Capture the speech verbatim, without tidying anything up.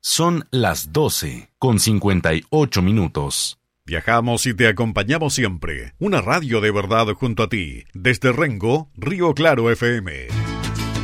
Son las doce con cincuenta y ocho minutos. Viajamos y te acompañamos siempre. Una radio de verdad junto a ti. Desde Rengo, Río Claro F M.